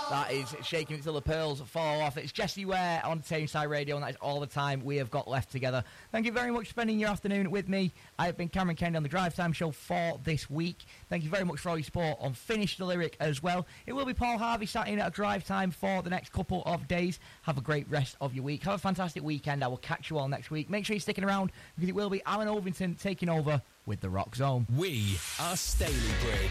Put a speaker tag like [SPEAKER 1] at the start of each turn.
[SPEAKER 1] That is Shaking It Till the Pearls Fall Off. It's Jessie Ware on Tameside Radio, and that is all the time we have got left together. Thank you very much for spending your afternoon with me. I have been Cameron Kennedy on the Drive Time Show for this week. Thank you very much for all your support on Finish the Lyric as well. It will be Paul Harvey sat in at a Drive Time for the next couple of days. Have a great rest of your week. Have a fantastic weekend. I will catch you all next week. Make sure you're sticking around because it will be Alan Ovington taking over with the Rock Zone.
[SPEAKER 2] We are Stalybridge.